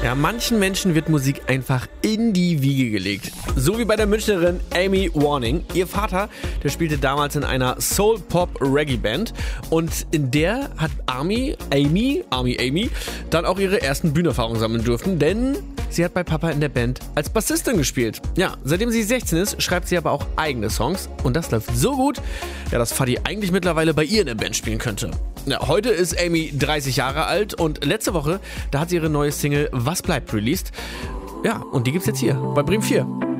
Ja, manchen Menschen wird Musik einfach in die Wiege gelegt. So wie bei der Münchnerin Amy Warning. Ihr Vater, der spielte damals in einer Soul-Pop-Reggae-Band und in der hat Amy, dann auch ihre ersten Bühnenerfahrungen sammeln dürfen, denn sie hat bei Papa in der Band als Bassistin gespielt. Ja, seitdem sie 16 ist, schreibt sie aber auch eigene Songs und das läuft so gut, ja, dass Fadi eigentlich mittlerweile bei ihr in der Band spielen könnte. Ja, heute ist Amy 30 Jahre alt und letzte Woche, da hat sie ihre neue Single Was bleibt released. Ja, und die gibt's jetzt hier bei Bremen 4.